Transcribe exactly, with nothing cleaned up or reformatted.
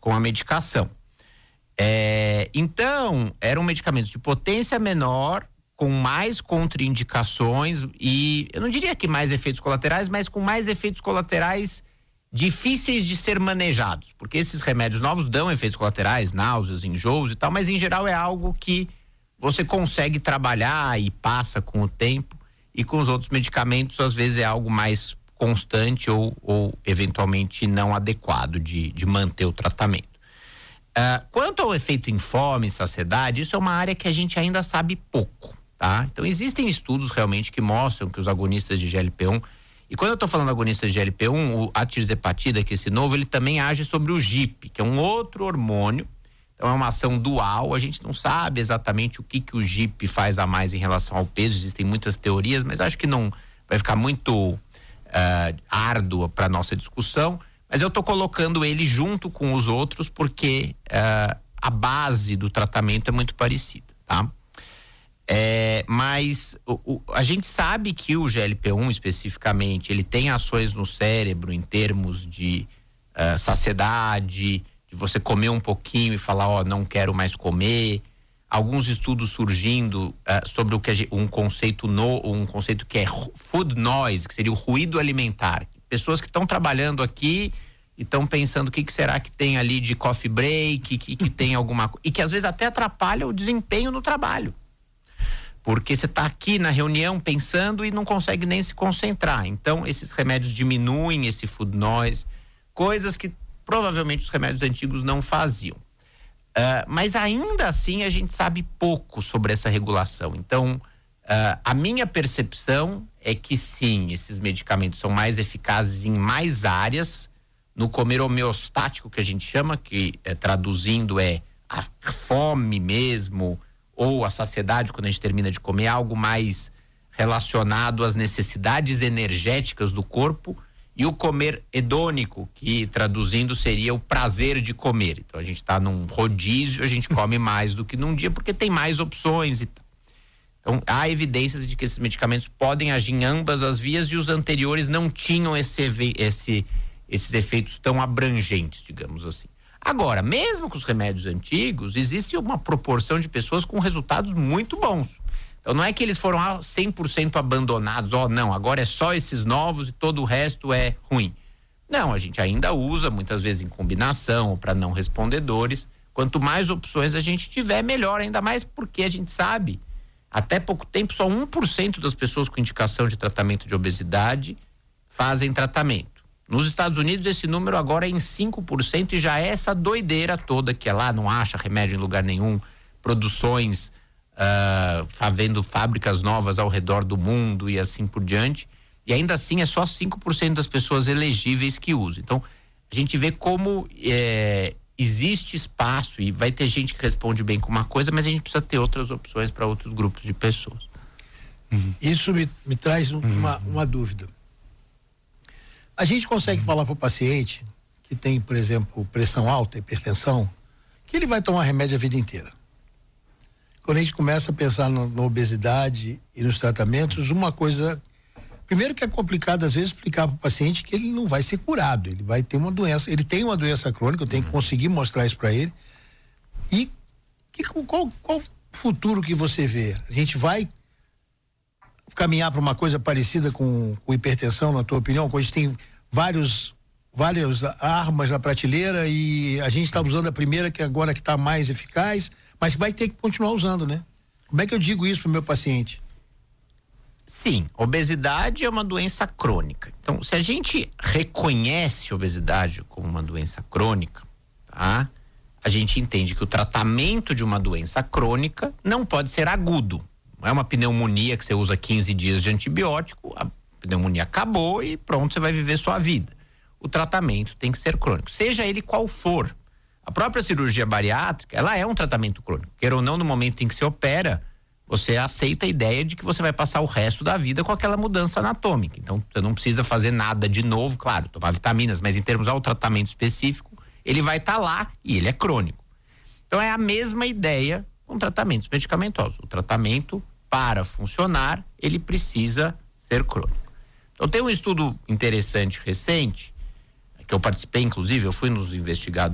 com a medicação. É, então, eram medicamentos de potência menor, com mais contraindicações e, eu não diria que mais efeitos colaterais, mas com mais efeitos colaterais difíceis de ser manejados, porque esses remédios novos dão efeitos colaterais, náuseas, enjoos e tal, mas em geral é algo que você consegue trabalhar e passa com o tempo, e com os outros medicamentos às vezes é algo mais constante ou, ou eventualmente não adequado de, de manter o tratamento. Uh, quanto ao efeito em fome e saciedade, isso é uma área que a gente ainda sabe pouco, tá? Então existem estudos realmente que mostram que os agonistas de G L P um, e quando eu estou falando agonistas de G L P um, o, a tirzepatida, que é esse novo, ele também age sobre o G I P, que é um outro hormônio. Então é uma ação dual, a gente não sabe exatamente o que que o G I P faz a mais em relação ao peso, existem muitas teorias, mas acho que não vai ficar muito uh, árdua para nossa discussão, mas eu estou colocando ele junto com os outros porque uh, a base do tratamento é muito parecida, tá? É, mas o, o, a gente sabe que o G L P um especificamente, ele tem ações no cérebro em termos de uh, saciedade, de você comer um pouquinho e falar, ó, oh, não quero mais comer. Alguns estudos surgindo uh, sobre o que gente, um conceito no, um conceito que é food noise, que seria o ruído alimentar. Pessoas que estão trabalhando aqui e estão pensando o que, que será que tem ali de coffee break, que, que tem alguma coisa, e que às vezes até atrapalha o desempenho no trabalho. Porque você está aqui na reunião pensando e não consegue nem se concentrar. Então, esses remédios diminuem esse food noise, coisas que provavelmente os remédios antigos não faziam. Uh, mas ainda assim a gente sabe pouco sobre essa regulação. Então, uh, a minha percepção é que sim, esses medicamentos são mais eficazes em mais áreas, no comer homeostático, que a gente chama, que é, traduzindo é a fome mesmo, ou a saciedade quando a gente termina de comer, algo mais relacionado às necessidades energéticas do corpo, e o comer hedônico, que traduzindo seria o prazer de comer. Então a gente está num rodízio, a gente come mais do que num dia porque tem mais opções e tal. Então há evidências de que esses medicamentos podem agir em ambas as vias e os anteriores não tinham esse, esse, esses efeitos tão abrangentes, digamos assim. Agora, mesmo com os remédios antigos, existe uma proporção de pessoas com resultados muito bons. Então não é que eles foram cem por cento abandonados, ó, oh, não, agora é só esses novos e todo o resto é ruim. Não, a gente ainda usa, muitas vezes em combinação ou para não respondedores. Quanto mais opções a gente tiver, melhor, ainda mais porque a gente sabe, até pouco tempo, só um por cento das pessoas com indicação de tratamento de obesidade fazem tratamento. Nos Estados Unidos, esse número agora é em cinco por cento e já é essa doideira toda que é lá, não acha remédio em lugar nenhum, produções... Uh, havendo fábricas novas ao redor do mundo e assim por diante, e ainda assim é só cinco por cento das pessoas elegíveis que usam. Então a gente vê como é, existe espaço e vai ter gente que responde bem com uma coisa, mas a gente precisa ter outras opções para outros grupos de pessoas. Uhum. Isso me, me traz um, uhum. uma, uma dúvida. A gente consegue uhum. falar para o paciente que tem, por exemplo, pressão alta, hipertensão, que ele vai tomar remédio a vida inteira. Quando a gente começa a pensar no, na obesidade e nos tratamentos, uma coisa, primeiro que é complicado às vezes explicar para o paciente que ele não vai ser curado, ele vai ter uma doença, ele tem uma doença crônica, eu tenho que conseguir mostrar isso para ele. E que, qual, qual futuro que você vê? A gente vai caminhar para uma coisa parecida com, com hipertensão, na tua opinião? Quando a gente tem vários, várias armas na prateleira e a gente está usando a primeira que agora que está mais eficaz, mas vai ter que continuar usando, né? Como é que eu digo isso pro meu paciente? Sim, obesidade é uma doença crônica. Então, se a gente reconhece obesidade como uma doença crônica, tá? A gente entende que o tratamento de uma doença crônica não pode ser agudo. Não é uma pneumonia que você usa quinze dias de antibiótico, a pneumonia acabou e pronto, você vai viver sua vida. O tratamento tem que ser crônico, seja ele qual for. A própria cirurgia bariátrica, ela é um tratamento crônico. Queira ou não, no momento em que você opera, você aceita a ideia de que você vai passar o resto da vida com aquela mudança anatômica. Então, você não precisa fazer nada de novo, claro, tomar vitaminas, mas em termos ao tratamento específico, ele vai estar tá lá e ele é crônico. Então, é a mesma ideia com tratamentos medicamentosos. O tratamento, para funcionar, ele precisa ser crônico. Então, tem um estudo interessante, recente, que eu participei, inclusive, eu fui nos investigados